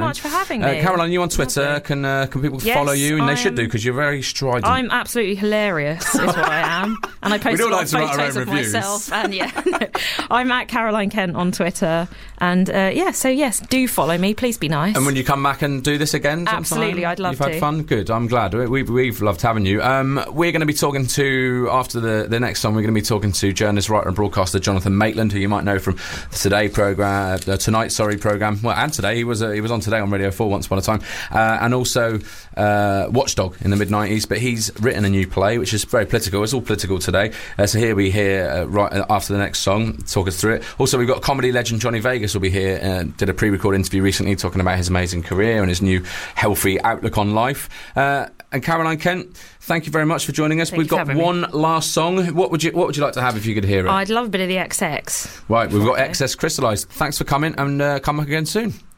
much for having me. Caroline, you on Twitter? Can people follow you? And they should do, because you're very strident. I'm absolutely hilarious, is what I am. And I post a lot of photos of myself. And I'm at Caroline Kent on Twitter. And so yes, do follow me. Please be nice. And when you come back and do this again sometime? Absolutely, I'd love to. You've had fun? Good, I'm glad. We've loved having you. We're going to be talking to, after the next song, we're going to be talking to journalist, writer and broadcaster Jonathan Maitland, who you might know from the Tonight programme. Well, and today, he was on Today on Radio 4 once upon a time. And also Watchdog in the mid-90s. But he's written a new play, which is very political. It's all political today. So here we hear, right after the next song, talk us through it. Also, we've got comedy legend Johnny Vegas will be here. Did a pre-record interview recently talking about his amazing career and his new healthy outlook on life. And Caroline Kent, thank you very much for joining us. We've got one last song. What would you like to have if you could hear it? I'd love a bit of the XX. Right, we've got XS Crystallised. Thanks for coming, and come back again soon.